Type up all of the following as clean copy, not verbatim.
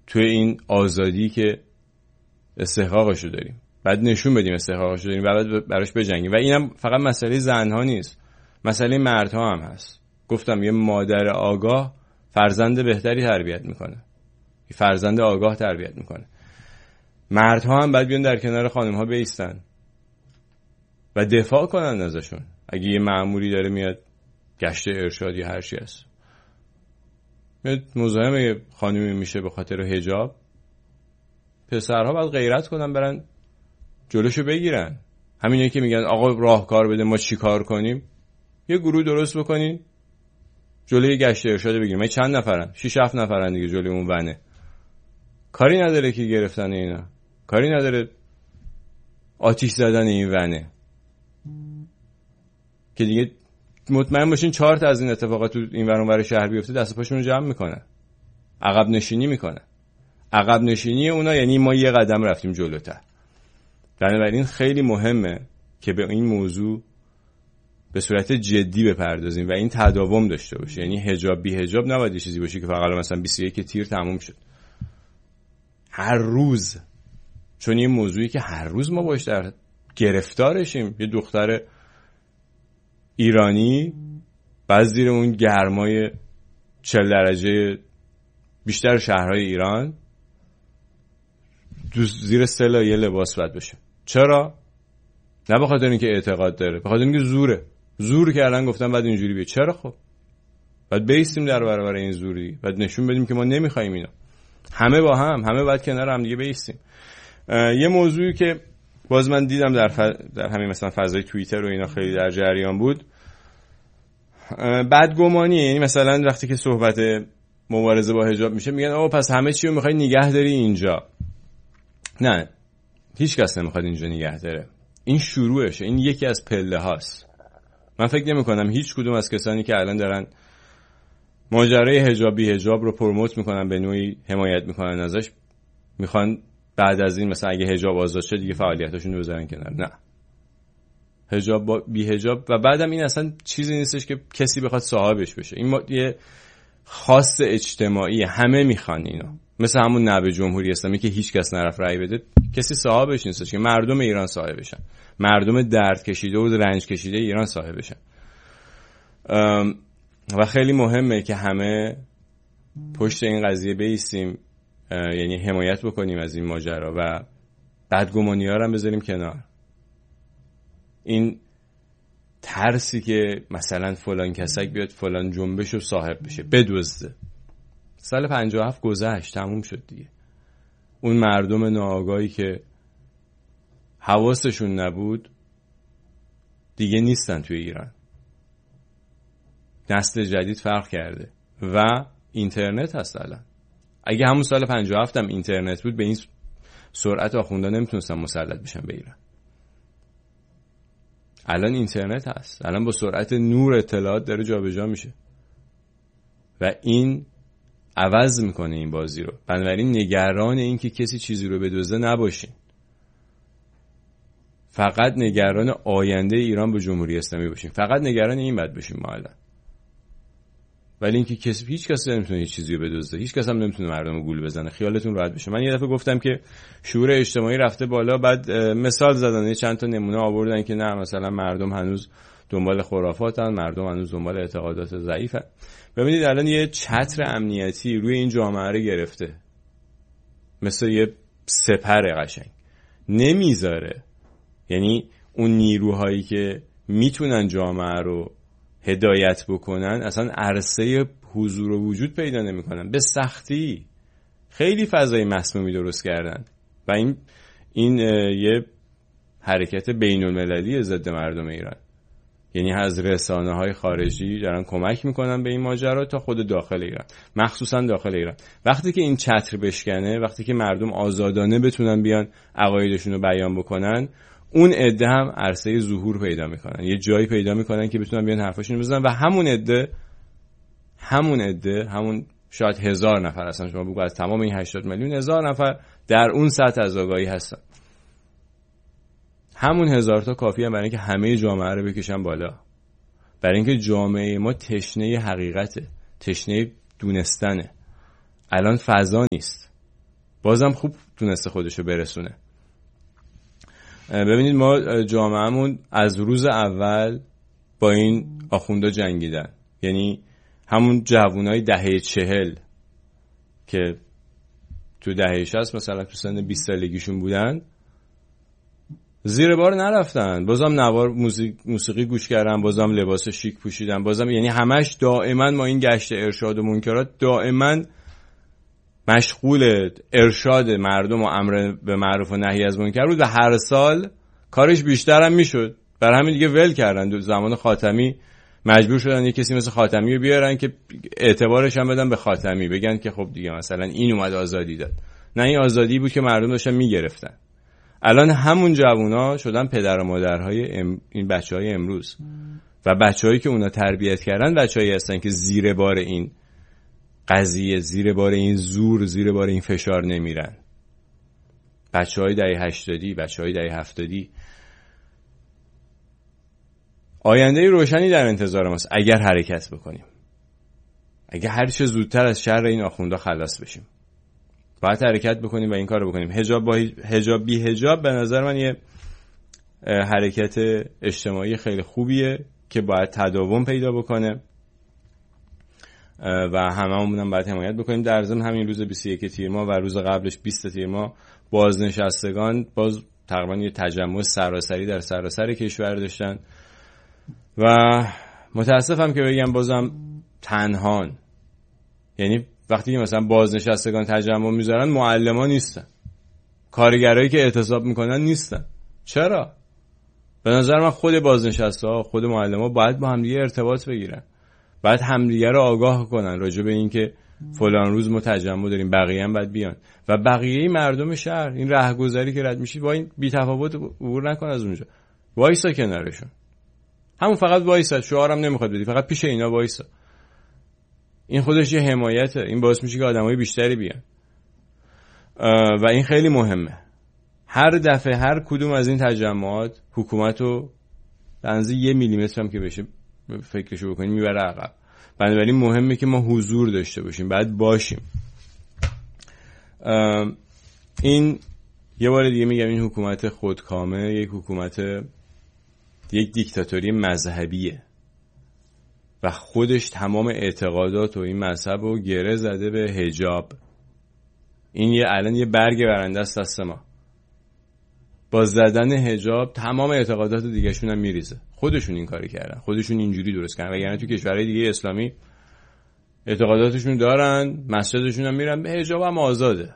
توی این آزادی که استحقاقشو داریم، بعد نشون بدیم استحقاقشو داریم و بعد براش بجنگیم. و اینم فقط مسئله زنها نیست، مسئله مردها هم هست. گفتم یه مادر آگاه فرزند بهتری تربیت میکنه، یه فرزند آگاه تربیت میکنه. مردها هم باید بیان در کنار خانم‌ها بایستن و دفاع کنن ازشون. اگه یه مأموری داره میاد گشت ارشاد یا هر چی هست، میاد مزاحم خانمی میشه به خاطر حجاب، پسرها باید غیرت کنن برن جلوشو بگیرن. همینه که میگن آقا راهکار بده، ما چی کار کنیم؟ یه گروه درست بکنین جلوی گشت ارشاد بگیریم. ما چند نفرن؟ 6-7 نفرن دیگه جلوی اون ونه. کاری نداره که گرفتن اینا، کاری نداره آتیش زدن این ونه که دیگه مطمئن باشین 4 تا از این اتفاقات تو این ور اون ور شهر بیفته دست پاشون رو جمع میکنن، عقب نشینی میکنن. عقب نشینی اونا یعنی ما یه قدم رفتیم جلوتر. بنابراین خیلی مهمه که به این موضوع به صورت جدی بپردازیم و این تداوم داشته باشه. یعنی حجاب بی حجاب نباید یه چیزی باشه که فقط مثلا 21 تیر تموم شد. هر روز، چون این موضوعی که هر روز ما باش در گرفتارشیم. یه دختر ایرانی بعد زیر اون گرمای 40 درجه بیشتر شهرهای ایران زیر سلا یه لباس باید بشه. چرا؟ نه به خاطر اینکه اعتقاد داره، به خاطر اینکه زور کردن گفتن بعد اینجوری بیا. چرا؟ خب بعد بیستیم در برابر این زوری، بعد نشون بدیم که ما نمیخوایم اینا. همه با همه باید کنار هم دیگه بیستیم. یه موضوعی که باز من دیدم در همین مثلا فضای توییتر و اینا خیلی در جریان بود، بدگمانیه. یعنی مثلا وقتی که صحبت مبارزه با حجاب میشه میگن آقا پس همه چی رو میخوای نگه داری اینجا. نه، هیچ کس نمیخواد اینجا نگه داره. این شروعشه، این یکی از پله هاست. من فکر نمی کنم هیچ کدوم از کسانی که الان دارن ماجرای حجاب بی حجاب رو پروموت میکنن، به نوعی حمایت میکنن ازش، میخوان بعد از این مثلا اگه حجاب آزاد شه دیگه فعالیتاشون رو بذارن کنار. نه، حجاب بی حجاب و بعدم این اصلا چیزی نیستش که کسی بخواد صاحبش بشه. این یه خاص اجتماعی، همه میخوان اینو. مثل همون نبع جمهوری اسلامی که هیچ کس نرفت رأی بده، کسی صاحبش نیستش، که مردم ایران صاحبشن، مردم درد کشیده و رنج کشیده ایران صاحبشن. و خیلی مهمه که همه پشت این قضیه بایستیم، یعنی حمایت بکنیم از این ماجرا و بدگمانی‌ها رو هم بذاریم کنار. این ترسی که مثلا فلان کسک بیاد فلان جنبش رو صاحب بشه بدزده. سال 57 گذشت، تموم شد دیگه. اون مردم ناآگاهی که حواسشون نبود دیگه نیستن توی ایران. نسل جدید فرق کرده و اینترنت هست الان. اگه همون سال 57 هم اینترنت بود به این سرعت آخوندا نمیتونستن مسلط بشن به ایران. الان اینترنت هست، الان با سرعت نور اطلاعات داره جابجا میشه و این عوض میکنه این بازی رو. بنابراین نگران این که کسی چیزی رو بدزده نباشین، فقط نگران آینده ایران با جمهوری اسلامی باشین، فقط نگران این بد باشین ما الان. ولی اینکه هیچ کسی نمیتونه هیچ چیزی رو بدزده، هیچ کس هم نمیتونه مردم رو گول بزنه، خیالتون راحت بشه. من یه دفعه گفتم که شعور اجتماعی رفته بالا، بعد مثال زدن، یه چند تا نمونه آوردن که نه مثلا مردم هنوز دنبال خرافاتن، مردم هنوز دنبال اعتقادات ضعیفن. ببینید الان یه چتر امنیتی روی این جامعه رو گرفته، مثل یه سپر قشنگ، نمیذاره. یعنی اون نیروهایی که میتونن جامعه رو هدایت بکنن اصلا عرصه حضور و وجود پیدا نمیکنن. به سختی خیلی فضای مسمومی درست کردن و این یه حرکت بین المللی ضد مردم ایران. یعنی از رسانه‌های خارجی دارن کمک میکنن به این ماجرا تا خود داخل ایران، مخصوصا داخل ایران. وقتی که این چتر بشکنه، وقتی که مردم آزادانه بتونن بیان عقایدشون رو بیان بکنن، اون عده هم عرصه ظهور پیدا میکنن، یه جایی پیدا میکنن که بتونن بیان حرفاشون رو بزنن و همون عده شاید 1000 نفر، اصلا شما بگو از تمام این 80 میلیون 1000 نفر در اون سطح از آگاهی هستن. همون 1000 تا کافیه برای اینکه همه جامعه رو بکشن بالا، برای اینکه جامعه ما تشنه حقیقته، تشنه دونستنه. الان فضا نیست، بازم خوب تونسته خودشو برسونه. ببینید ما جامعهمون از روز اول با این آخوندا جنگیدن، یعنی همون جوانای دهه 40 که تو دهه 60 مثلا تو سن 20 سالگیشون بودن زیر بار نرفتن، بازم نوار موسیقی گوش کردن، بازم لباس شیک پوشیدن، بازم یعنی همش دائما ما این گشت ارشاد و منکرات دائما مشغول ارشاد مردم و امر به معروف و نهی از منکر بود و هر سال کارش بیشتر هم میشد. برای همین دیگه ول کردن. زمان خاتمی مجبور شدن یه کسی مثل خاتمی رو بیارن که اعتبارش هم بدن به خاتمی، بگن که خب دیگه مثلا این اومد آزادی داد. نه، این آزادی بود که مردم داشتن میگرفتن. الان همون جوونا شدن پدر و مادرهای این بچهای امروز و بچه‌هایی که اونا تربیت کردن بچه‌ای هستن که زیر بار این قضیه، زیر بار این زور، زیر بار این فشار نمیرن. بچه‌های دهه 80، بچه‌های دهه 70. آینده روشنی در انتظار ماست اگر حرکت بکنیم، اگر هر چه زودتر از شر این آخوندا خلاص بشیم. باید حرکت بکنیم و این کارو بکنیم. حجاب بی حجاب به نظر من یه حرکت اجتماعی خیلی خوبیه که باید تداوم پیدا بکنه و هممون هم باید حمایت بکنیم. در ضمن همین روز 21 تیر ماه و روز قبلش 20 تیر ماه بازنشستگان باز تقریبا یه تجمع سراسری در سراسر کشور داشتن و متاسفم که بگم بازم تنهان. یعنی وقتی که مثلا بازنشستگان تجمع میذارن معلما نیستن، کارگرایی که اعتصاب میکنن نیستن. چرا؟ به نظر من خود بازنشسته خود معلما باید با همدیگه ارتباط بگیرن، باید همدیگه رو آگاه کنن راجع به این که فلان روز ما تجمع داریم، بقیه هم باید بیان و بقیه مردم شهر این راهگذری که رد میشی با این بی تفاوت عبور نکن از اونجا، وایسا کنارشون. همون فقط وایسا، شعارم نمیخواد بدی، فقط پیش اینا وایسا. این خودش یه حمایته، این باعث میشه که آدمای بیشتری بیان و این خیلی مهمه. هر دفعه هر کدوم از این تجمعات حکومتو به اندازه 1 میلیمتر هم که بشه فکرشو بکنیم میبره عقب. بنابراین مهمه که ما حضور داشته باشیم، باید باشیم. این یه بار دیگه میگم این حکومت خودکامه یک دیکتاتوری مذهبیه و خودش تمام اعتقادات و این مذهب رو گره زده به حجاب. این الان یه برگ برنده است دست ما. با زدن حجاب تمام اعتقادات دیگه شون هم میریزه. خودشون این کاری کردن، خودشون اینجوری درست کردن. وگرنه تو کشورهای دیگه اسلامی اعتقاداتشون دارن، مسجدشون هم میرن، به حجاب هم آزاده.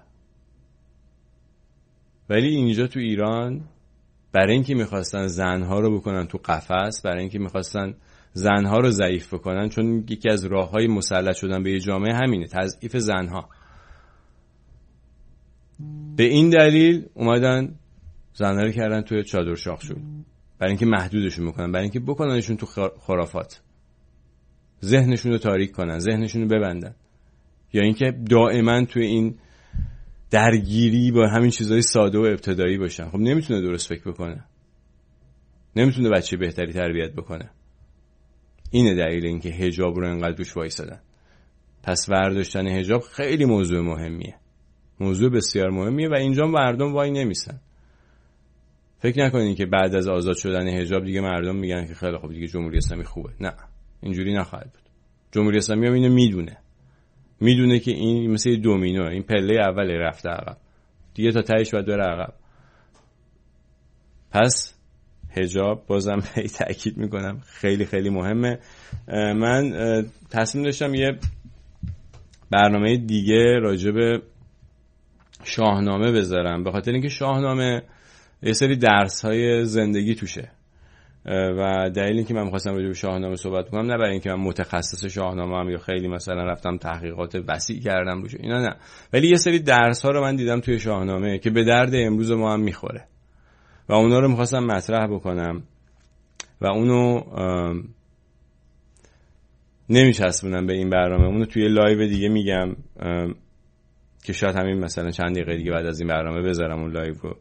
ولی اینجا تو ایران برای اینکه میخواستن زنها رو بکنن تو قفس، برای اینکه میخواستن زنها رو ضعیف بکنن، چون یکی از راههای مسلط شدن به یه جامعه همینه، تضعیف زنها. به این دلیل اومدن زنها رو کردن توی چادر شاخشول، برای اینکه محدودشون بکنن، برای اینکه بکننشون تو خرافات، ذهنشون رو تاریک کنن، ذهنشون رو ببندن، یا اینکه دائما توی این درگیری با همین چیزای ساده و ابتدایی باشن. خب نمیتونه درست فکر بکنه، نمیتونه بچه بهتری تربیت بکنه. اینه دلیل اینکه حجاب رو انقدر روش وایسادن. پس برداشتن حجاب خیلی موضوع مهمیه، موضوع بسیار مهمیه و اینجا مردم وای نمیسن. فکر نکنین که بعد از آزاد شدن حجاب دیگه مردم میگن که خیلی خوب دیگه جمهوری اسلامی خوبه. نه، اینجوری نخواهد بود. جمهوری اسلامی هم اینو میدونه که این مثل دومینو، این پله اول رفته عقب، دیگه تا تهش باید بره عقب. پس حجاب بازم تأکید میکنم خیلی خیلی مهمه. من تصمیم داشتم یه برنامه دیگه راجع به شاهنامه بذارم، به خاطر اینکه شاهنامه یه سری درس‌های زندگی توشه و دلیل اینکه من می‌خواستم راجع به شاهنامه صحبت کنم نه برای اینکه من متخصص شاهنامه ام یا خیلی مثلا رفتم تحقیقات وسیع کردم روش، اینا نه، ولی یه سری درس‌ها رو من دیدم توی شاهنامه که به درد امروز ما هم می‌خوره و اونا رو می‌خواستم مطرح بکنم و اونو نمیچسبونم به این برنامه، اونو توی لایو دیگه میگم که شاید همین مثلا چند دقیقه دیگه بعد از این برنامه بذارم اون لایو رو.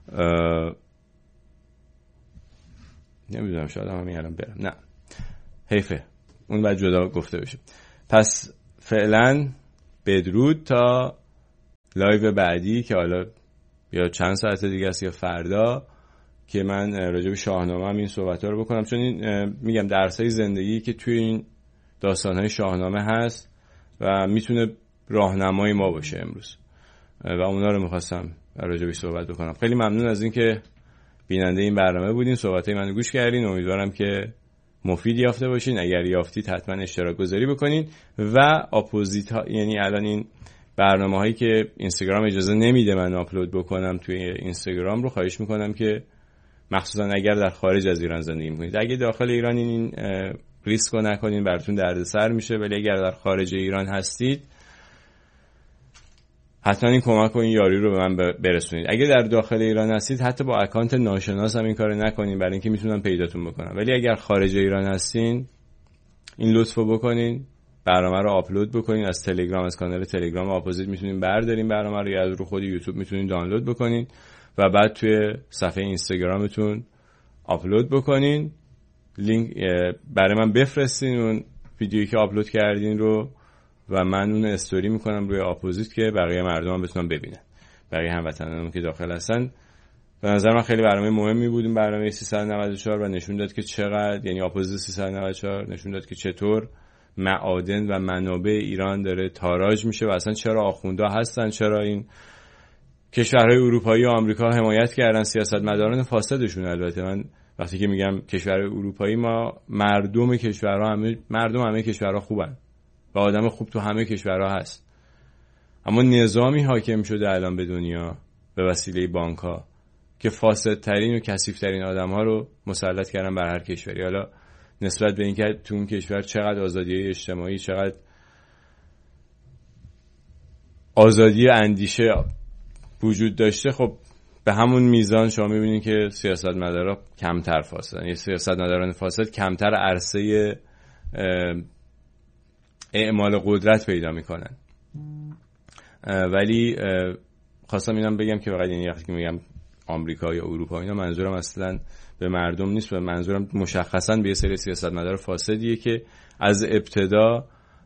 نمیدونم شاید همین الان برم، نه حیفه، اون باید جدا گفته بشه. پس فعلا بدرود تا لایو بعدی که حالا یا چند ساعت دیگه است یا فردا که من راجع به شاهنامه هم این صحبت‌ها رو بکنم، چون این میگم درسای زندگی که توی این داستان‌های شاهنامه هست و میتونه راهنمای ما باشه امروز و اونا رو می‌خواستم راجع بهش صحبت بکنم. خیلی ممنون از این که بیننده این برنامه بودین، صحبت‌های منو گوش کردین. امیدوارم که مفید یافته باشین. اگر یافتید حتما اشتراک گذاری بکنین و اپوزیت ها، یعنی الان این برنامه‌هایی که اینستاگرام اجازه نمیده من آپلود بکنم توی اینستاگرام رو خواهش میکنم که مخصوصا اگر در خارج از ایران زندگی میکنید، اگه داخل ایران این ریسک رو نکنین براتون دردسر میشه، ولی اگر در خارج ایران هستید حتما این کمک و این یاری رو به من برسونید. اگه در داخل ایران هستید حتی با اکانت ناشناس هم این کارو نکنین، برای اینکه میتونن پیداتون بکنن. ولی اگر خارج ایران هستین این لطفو بکنین، برنامه رو آپلود بکنین. از تلگرام، از کانال تلگرام اپوزیت میتونین بردارین برنامه رو، یا از رو خود یوتیوب میتونین دانلود بکنین و بعد توی صفحه اینستاگرامتون آپلود بکنین. لینک برای من بفرستین اون ویدیویی که آپلود کردین رو و من اون استوری میکنم روی اپوزیت که بقیه مردم هم بتونن ببینن، بقیه هموطنانم که داخل هستن. به نظر من خیلی برنامه مهمی بود این برنامه 394 و نشون داد که چقدر، یعنی اپوزیت 394 نشون داد که چطور معادن و منابع ایران داره تاراج میشه و اصلا چرا آخوندا هستن، چرا این کشورهای اروپایی و آمریکا حمایت کردن سیاستمداران فاسدشون. البته من وقتی که میگم کشورهای اروپایی، ما مردم کشورها خوبن و آدم خوب تو همه کشورها هست، اما نظامی حاکم شده الان به دنیا به وسیله بانک‌ها که فاسدترین و کثیف‌ترین آدم‌ها رو مسلط کردن بر هر کشوری. حالا نسبت به اینکه تو اون کشور چقدر آزادی اجتماعی، چقدر آزادی اندیشه وجود داشته، خب به همون میزان شما می‌بینید که سیاستمدارا کمتر فاسدن، یعنی سیاستمداران فاسد کمتر عرصه اعمال قدرت پیدا میکنن. ولی خواستم اینم بگم که فقط، یعنی وقتی که میگم آمریکا یا اروپا اینا، منظورم اصلا به مردم نیست، و منظورم مشخصا به یه سری سیاستمدار فاسدیه که از ابتدا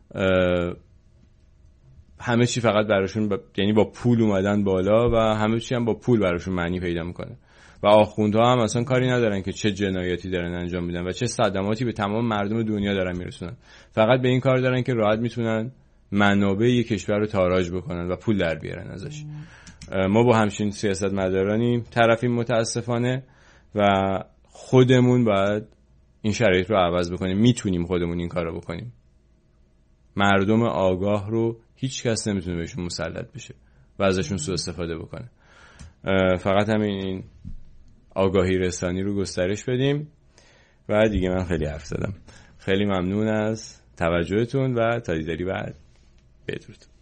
همه چی فقط براشون یعنی با پول اومدن بالا و همه چی هم با پول براشون معنی پیدا میکنه و آخوندها هم اصلا کاری ندارن که چه جنایاتی دارن انجام میدن و چه صدماتی به تمام مردم دنیا دارن میرسونن. فقط به این کار دارن که راحت میتونن منابع یک کشور رو تاراج بکنن و پول در بیارن ازش. ما با همچین سیاستمدارانی طرفیم متاسفانه و خودمون باید این شرایط رو عوض بکنیم. میتونیم خودمون این کار رو بکنیم. مردم آگاه رو هیچ کس نمیتونه بهشون مسلط بشه و ازشون سوء استفاده بکنه. فقط همین آگاهی رسانی رو گسترش بدیم و دیگه من خیلی حرف زدم. خیلی ممنون از توجهتون و تا دیداری بعد. بدرود.